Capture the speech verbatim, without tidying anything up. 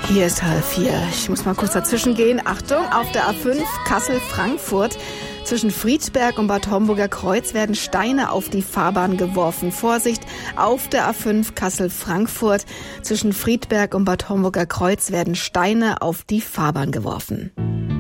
Hier ist halb vier. Ich muss mal kurz dazwischen gehen. Achtung, auf der A fünf Kassel-Frankfurt. Zwischen Friedberg und Bad Homburger Kreuz werden Steine auf die Fahrbahn geworfen. Vorsicht, auf der A fünf Kassel-Frankfurt. Zwischen Friedberg und Bad Homburger Kreuz werden Steine auf die Fahrbahn geworfen.